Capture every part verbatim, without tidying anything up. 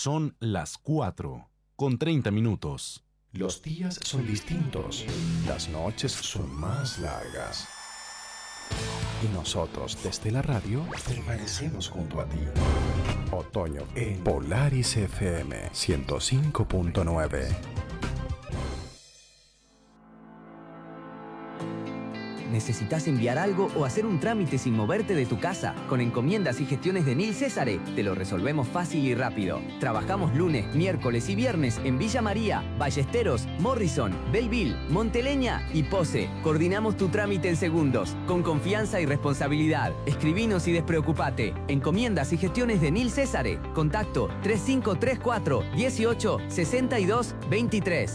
Son las cuatro, con treinta minutos. Los días son distintos, las noches son más largas. Y nosotros, desde la radio, permanecemos junto a ti. Otoño en Polaris F M ciento cinco punto nueve. ¿Necesitas enviar algo o hacer un trámite sin moverte de tu casa? Con encomiendas y gestiones de Nil Césare, te lo resolvemos fácil y rápido. Trabajamos lunes, miércoles y viernes en Villa María, Ballesteros, Morrison, Belleville, Monteleña y Pose. Coordinamos tu trámite en segundos, con confianza y responsabilidad. Escribinos y despreocupate. Encomiendas y gestiones de Nil Césare. Contacto tres cinco tres cuatro, dieciocho, sesenta y dos, veintitrés.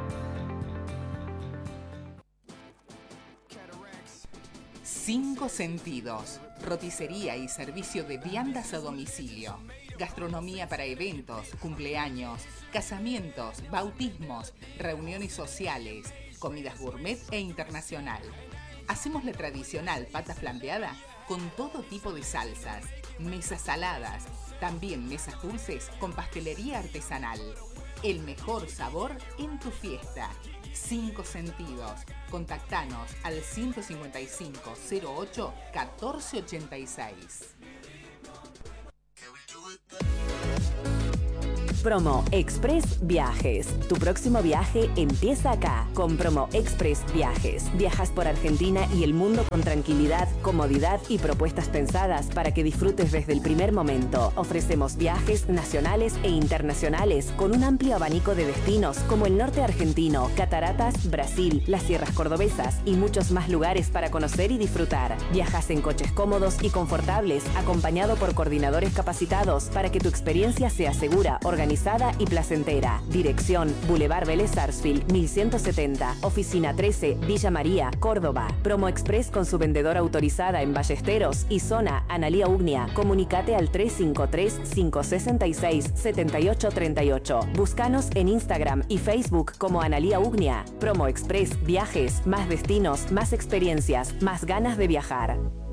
Cinco Sentidos, roticería y servicio de viandas a domicilio, gastronomía para eventos, cumpleaños, casamientos, bautismos, reuniones sociales, comidas gourmet e internacional. Hacemos la tradicional pata flambeada con todo tipo de salsas, mesas saladas, también mesas dulces con pastelería artesanal. El mejor sabor en tu fiesta. Cinco Sentidos. Contactanos al ciento cincuenta y cinco, cero ocho, catorce ochenta y seis. Promo Express Viajes. Tu próximo viaje empieza acá. Con Promo Express Viajes. Viajas por Argentina y el mundo con tranquilidad, comodidad y propuestas pensadas para que disfrutes desde el primer momento. Ofrecemos viajes nacionales e internacionales con un amplio abanico de destinos como el norte argentino, Cataratas, Brasil, las sierras cordobesas y muchos más lugares para conocer y disfrutar. Viajas en coches cómodos y confortables, acompañado por coordinadores capacitados para que tu experiencia sea segura, organizada y placentera. Dirección: Boulevard Vélez Sarsfield mil ciento setenta, Oficina trece, Villa María, Córdoba. Promo Express con su vendedora autorizada en Ballesteros y zona Analía Ugnia. Comunicate al tres cinco tres, cinco seis seis, siete ocho tres ocho. Búscanos en Instagram y Facebook como Analía Ugnia. Promo Express Viajes, más destinos, más experiencias, más ganas de viajar.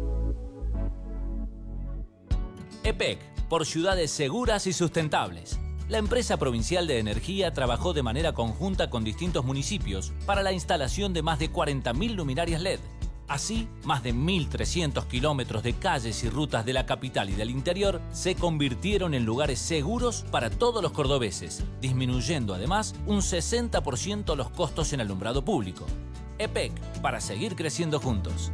E P E C, por ciudades seguras y sustentables. La empresa provincial de energía trabajó de manera conjunta con distintos municipios para la instalación de más de cuarenta mil luminarias L E D. Así, más de mil trescientos kilómetros de calles y rutas de la capital y del interior se convirtieron en lugares seguros para todos los cordobeses, disminuyendo además un sesenta por ciento los costos en alumbrado público. E P E C, para seguir creciendo juntos.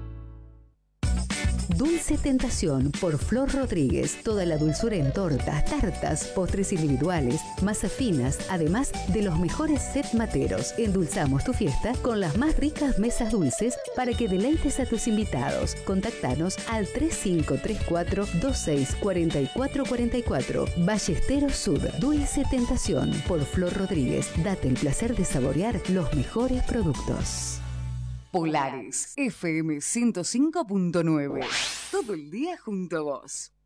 Dulce Tentación por Flor Rodríguez. Toda la dulzura en tortas, tartas, postres individuales, masas finas, además de los mejores set materos. Endulzamos tu fiesta con las más ricas mesas dulces para que deleites a tus invitados. Contactanos al tres cinco tres cuatro, dos seis cuatro cuatro cuatro cuatro. Ballesteros Sud. Dulce Tentación por Flor Rodríguez. Date el placer de saborear los mejores productos. Polaris F M ciento cinco punto nueve. Todo el día junto a vos.